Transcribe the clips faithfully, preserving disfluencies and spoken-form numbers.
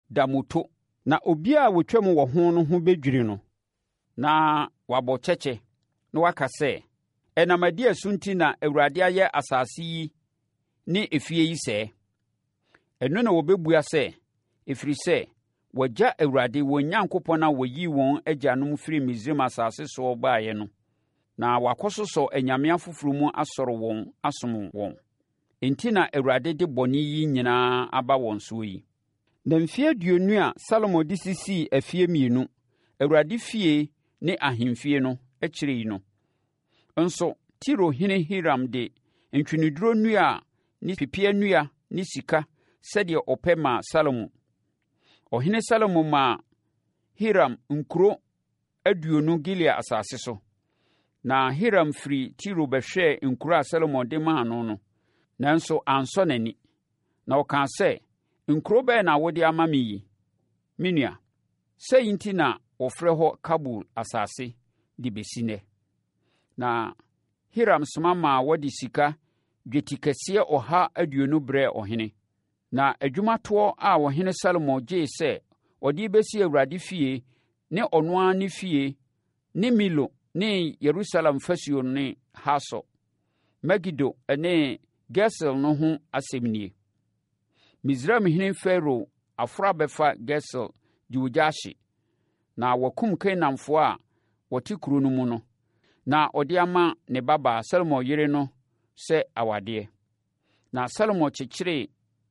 da moto, na obi a wotwam wɔ ho no ho bedwiri no, na wabɔ kyɛkyɛ, na waka sɛ, ɛnam adi ɛso nti na Awurade ayɛ asase yi ne efie yi sɛɛ. Ɛno na wɔbɛbua sɛ, ɛfiri sɛ, wɔagya Awurade wɔn Nyankopɔn a wɔyii wɔn agyanom firi Misraim asase so baeɛ no, na wakɔsosɔ anyame afoforo mu asɔre wɔn asom wɔn. Enti na Awurade de bɔne yi nyinaa aba wɔn so yi. Na mfeɛ aduonu a Salomo de sisii afie mmienu, Awurade fie ne ahemfie no, akyire yi no, nso Tirohene Hiram de ntweneduro nnua ne pepeaa nnua ne sika sɛdeɛ ɔpɛ maa Salomo. Ɔhene Salomo maa Hiram nkuro aduonu Gilead asase so. Na Hiram firi Tiro bɛhwɛɛ nkuro a Salomo de maa no no, nanso ansɔ n'ani. Na ɔkaa sɛ, nkuro bɛɛ na wode ama me yi, me nua. Sɛyi nti na wɔfrɛ hɔ Kabul asase de bɛsi nnɛ. Na Hiram soma maa wɔde sika dwetikɛseɛ ɔha aduonu brɛɛ ɔhene. Na adwumatoɔ a ɔhene Salomo gyee sɛ ɔde bɛsi Awurade fie ne ɔno ara ne fie ne Milo ne Yerusalem fasuo ne Hasor, Megido ne Gesel no ho asɛm nie. Misraimhene Farao aforo abɛfa Gesel de ogya ahye, na wakum Kanaanfoɔ a wɔte kuro no mu no, na ɔde ama ne babaa Salomo yere no sɛ awadeɛ. Na Salomo kyekyeree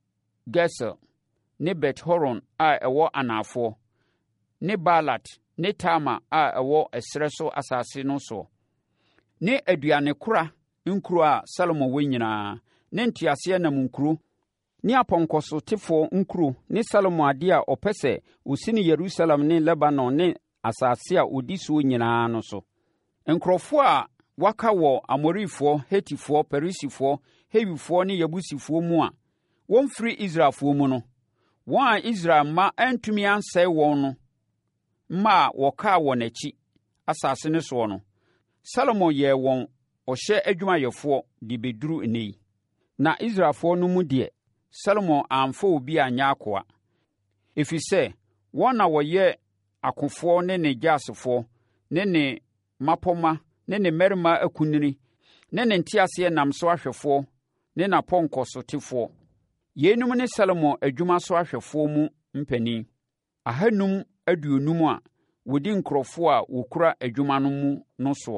Gesel ne Bet-Horon a ɛwɔ anafoɔ, ne Baalat ne Tama a ɛwɔ ɛserɛ so asase no so, ne aduanekora nkuro a Salomo wɔ nyinaa, ne nteaseɛnam nkuro, ne apɔnkɔsotefoɔ nkuro, ne Salomo ade a ɔpɛ sɛ ɔsi ne Yerusalem ne Lebanon ne asase a ɔdi soɔ nyinaa no so. Nkurɔfoɔ a waka wɔ Amorifoɔ, Hetifoɔ, Perisifoɔ, Hewifoɔ ne Yebusifoɔ mu a wɔmfiri Israelfoɔ mu no, wɔn a Israel mma antumi ansɛe wɔn no mma a wɔkaa wɔn akyi asase no soɔ no, Salomo yɛɛ wɔn ɔhyɛ adwumayɛfoɔ de bɛduru ɛnnɛ yi. Na Israelfoɔ no mu deɛ, Salomo amfa obi anyɛ akoa, ɛfiri sɛ wɔn na wɔyɛ akofoɔ ne ne gyasefoɔ ne ne mmapɔmma ne ne mmarima akunini ne ne nteaseɛnam so ahwɛfoɔ ne n'apɔnkɔsotefoɔ. Yeinom ne Salomo adwuma so ahwɛfoɔ mu mpanin ahanum aduonum a wɔdi nkurɔfoɔ a wɔkura adwuma no mu no soɔ.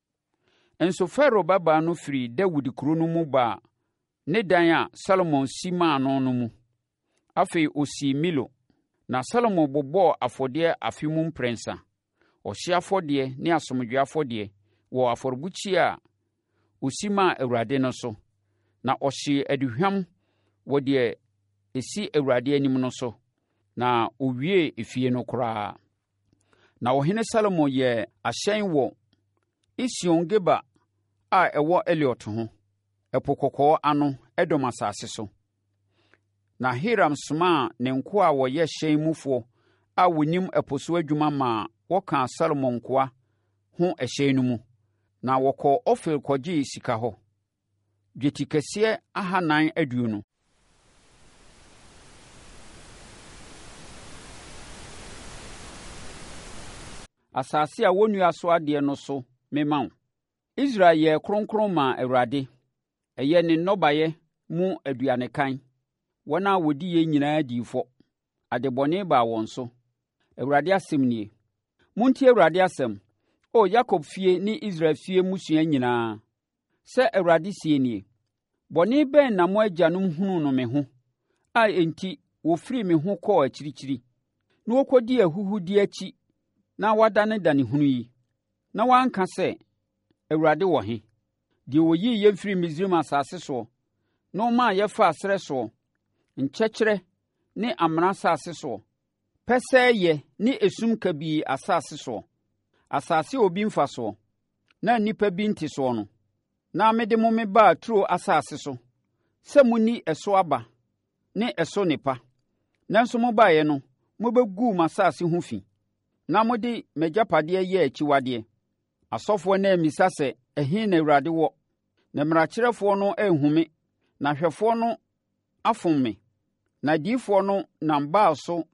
Nso Farao babaa no firi Dawid kuro no mu baa ne dan a Salomo si maa no no mu. Afei ɔsii Milo, na Salomo bobɔɔ afɔdeɛ afe mu mprɛnsa, ɔhyeɛ afɔdeɛ ne asomdwoeɛ afɔdeɛ wɔ afɔrebukyia a ɔsi maa Awurade no so, na ɔhyee aduhwam wɔ deɛ ɛsi Awurade anim no so, na ɔwiee efie no koraa. Na ɔhene Salomo yɛɛ ahyɛn wɔ Esion-Geber a ɛwɔ Eliot ho, Ɛpo Kɔkɔɔ ano, Edom asase so. Na Hiram somaa ne nkoa a wɔyɛ hyɛn mufoɔ a wɔnim ɛpo so adwuma maa wɔkaa Salomo nkoa ho ɛhyɛn no mu, na wɔkɔɔ Ofir kɔgyee sika hɔ, dwetikɛseɛ ahanan aduonu. Asase a wɔnnua so adeɛ no so mema wo. Israel yɛ kronkron maa Awurade, ɛyɛ ne nnɔbaeɛ mu aduanekan. Wɔn a wɔdi yɛ nyinaa dii fɔ, adebɔne baa wɔn so. Awurade asɛm nie. Montie Awurade asɛm, o Yakob fie ne Israel fie mmusua nyinaa. Sɛ Awurade sie nie, bɔne bɛn na mo agyanom hunu no me ho, a enti wɔfiri me ho kɔɔ akyirikyiri, na wɔkɔdi ahuhudi akyi, na wadanedane hunu yi, na wanka sɛ, Awurade wɔ he? Deɛ oyii yɛn firi Misraim asase soɔ, na ɔmaa yɛfaa serɛ soɔ, nkyɛkyerɛ ne amena asase soɔ, pɛsɛɛyɛ ne esum kabii asase soɔ, asase a obi mfa soɔ, na nnipa bi nte soɔ no. Na mede mo me baa turo asase so, sɛ monni ɛso aba ne ɛso nnepa, nanso mobaeɛ no, mobɛguu m'asase ho fi, na mode m'agyapadeɛ yɛ akyiwadeɛ. Asɔfoɔ no ammisa sɛ, ɛhe na Awurade wɔ? Na mmarakyerɛfoɔ no anhume, na hwɛfoɔ no afom me, na adiyifoɔ no nam baa so